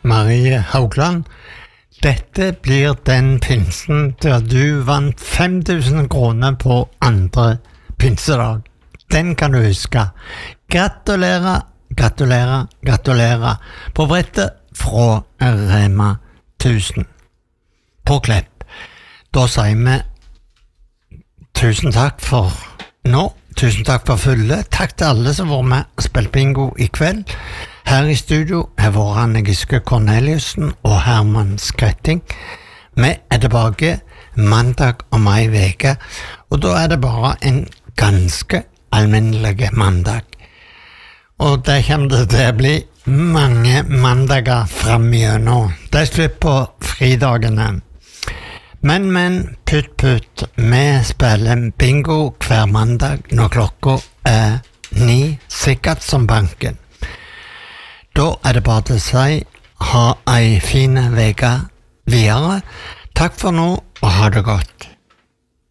Marie Haugland. Dette blir den pinsen der du vant 5000 kroner på andre pinsedag. Den kan du huske. Gratulerer, gratulerer, gratulerer på brettet fra Rema 1000 på Klepp. Da sier vi tusen takk for nå. Tusen takk for følge. Takk til alle som var med og spilte bingo i kveld. Her i studio er vår Anne Giske Corneliussen og Herman Skretting. Vi er tilbake mandag om ei veke, og da er det bare en ganske alminnelig mandag. Og det kommer det til å bli mange mandager frem-igjennom. Det er slutt på fridagene. Men, putt, vi spiller bingo hver mandag når klokka er 9, sikkert som banken. Da er det bare til å si, ha ei fin veke videre. Takk for nå, og ha det godt.